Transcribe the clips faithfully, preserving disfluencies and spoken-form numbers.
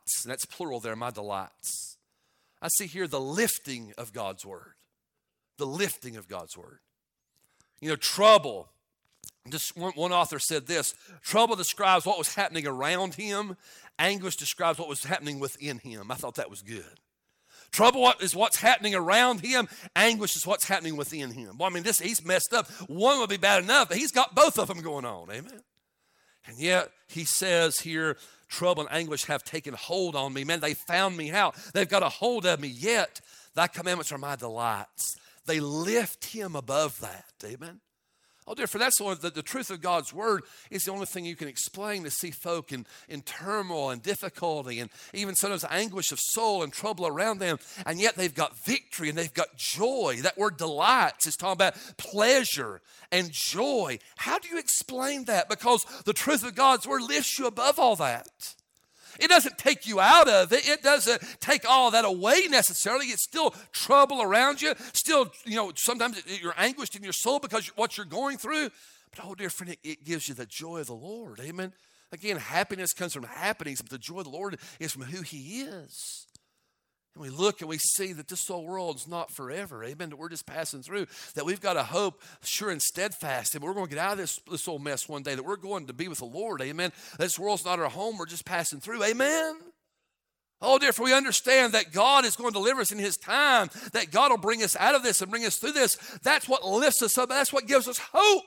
delights. And that's plural there, my delights. I see here the lifting of God's word. The lifting of God's word. You know, trouble. Just one, one author said this: trouble describes what was happening around him. Anguish describes what was happening within him. I thought that was good. Trouble is what's happening around him. Anguish is what's happening within him. Well, I mean, this he's messed up. One would be bad enough, but he's got both of them going on. Amen. And yet he says here, trouble and anguish have taken hold on me. Man, they found me out. They've got a hold of me. Yet thy commandments are my delights. They lift him above that. Amen. Oh, dear, for that's the, the, the truth of God's word is the only thing you can explain to see folk in, in turmoil and difficulty and even sometimes anguish of soul and trouble around them. And yet they've got victory and they've got joy. That word delights is talking about pleasure and joy. How do you explain that? Because the truth of God's word lifts you above all that. It doesn't take you out of it. It doesn't take all that away necessarily. It's still trouble around you. Still, you know, sometimes you're anguished in your soul because of what you're going through. But, oh, dear friend, it, it gives you the joy of the Lord. Amen. Again, happiness comes from happenings, but the joy of the Lord is from who he is. And we look and we see that this whole world is not forever. Amen. That we're just passing through. That we've got a hope sure and steadfast. And we're going to get out of this, this old mess one day. That we're going to be with the Lord. Amen. This world's not our home. We're just passing through. Amen. Oh, dear, for we understand that God is going to deliver us in his time. That God will bring us out of this and bring us through this. That's what lifts us up. That's what gives us hope.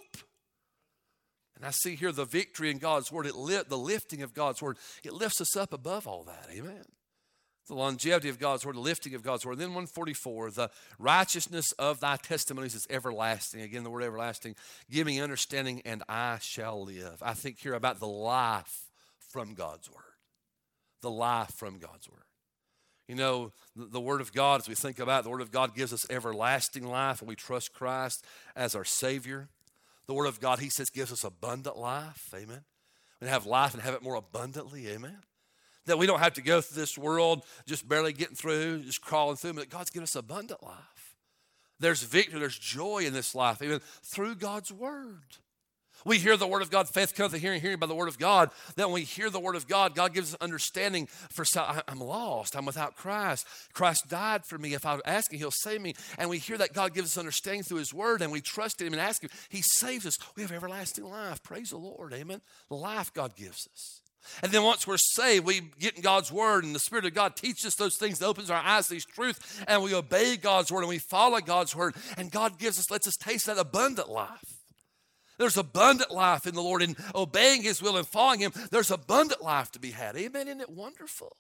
And I see here the victory in God's word. It lit, the lifting of God's word. It lifts us up above all that. Amen. The longevity of God's word, the lifting of God's word. Then one forty-four, the righteousness of thy testimonies is everlasting. Again, the word everlasting. Give me understanding and I shall live. I think here about the life from God's word. The life from God's word. You know, the, the word of God, as we think about it, the word of God gives us everlasting life and we trust Christ as our Savior. The word of God, he says, gives us abundant life. Amen. We have life and have it more abundantly. Amen. That we don't have to go through this world just barely getting through, just crawling through, but God's given us abundant life. There's victory, there's joy in this life, even through God's word. We hear the word of God, faith cometh to hearing, hearing by the word of God. Then when we hear the word of God, God gives us understanding for, I'm lost, I'm without Christ. Christ died for me. If I ask him, he'll save me. And we hear that God gives us understanding through his word, and we trust in him and ask him. He saves us. We have everlasting life. Praise the Lord, amen. The life God gives us. And then once we're saved, we get in God's word and the Spirit of God teaches us those things, opens our eyes to these truths, and we obey God's word and we follow God's word. And God gives us, lets us taste that abundant life. There's abundant life in the Lord in obeying his will and following him. There's abundant life to be had. Amen. Isn't it wonderful?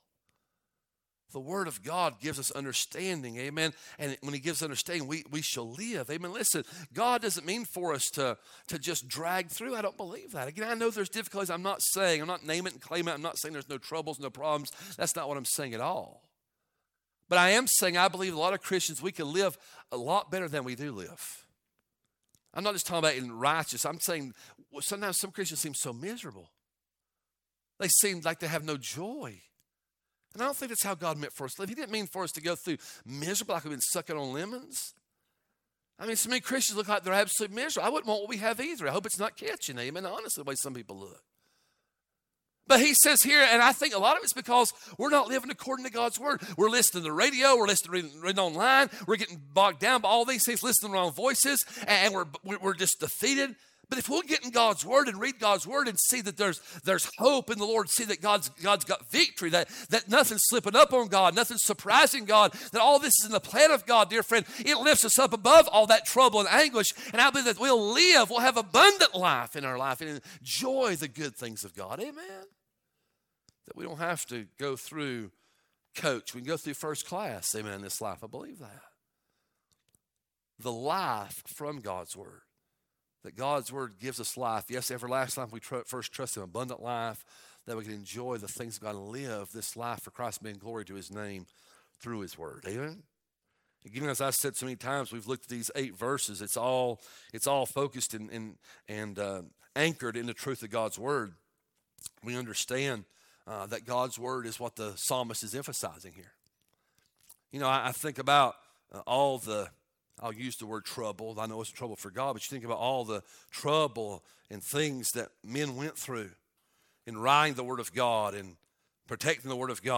The word of God gives us understanding, amen. And when he gives understanding, we, we shall live. Amen. Listen, God doesn't mean for us to, to just drag through. I don't believe that. Again, I know there's difficulties. I'm not saying, I'm not naming it and claiming it. I'm not saying there's no troubles, no problems. That's not what I'm saying at all. But I am saying I believe a lot of Christians, we can live a lot better than we do live. I'm not just talking about in righteous. I'm saying sometimes some Christians seem so miserable. They seem like they have no joy. And I don't think that's how God meant for us to live. He didn't mean for us to go through miserable like we've been sucking on lemons. I mean, so many Christians look like they're absolutely miserable. I wouldn't want what we have either. I hope it's not catching, amen, honestly, the way some people look. But he says here, and I think a lot of it's because we're not living according to God's word. We're listening to the radio, we're listening to reading, reading online, we're getting bogged down by all these things, listening to our own voices, and we're, we're just defeated. But if we'll get in God's word and read God's word and see that there's, there's hope in the Lord, see that God's, God's got victory, that, that nothing's slipping up on God, nothing's surprising God, that all this is in the plan of God, dear friend, it lifts us up above all that trouble and anguish. And I believe that we'll live, we'll have abundant life in our life and enjoy the good things of God. Amen. That we don't have to go through coach. We can go through first class, amen, in this life. I believe that. The life from God's word. That God's word gives us life. Yes, everlasting life. We tr- first trust in abundant life, that we can enjoy the things of God and live this life for Christ, being glory to his name through his word. Amen? Again, as I said so many times, we've looked at these eight verses. It's all, it's all focused and, and, and uh, anchored in the truth of God's word. We understand uh, that God's word is what the psalmist is emphasizing here. You know, I, I think about uh, all the I'll use the word trouble. I know it's trouble for God, but you think about all the trouble and things that men went through in writing the word of God and protecting the word of God.